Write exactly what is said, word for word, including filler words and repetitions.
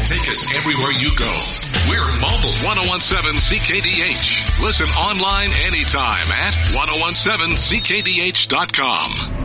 take us everywhere you go. We're mobile. ten seventeen C K D H. Listen online anytime at ten seventeen C K D H dot com.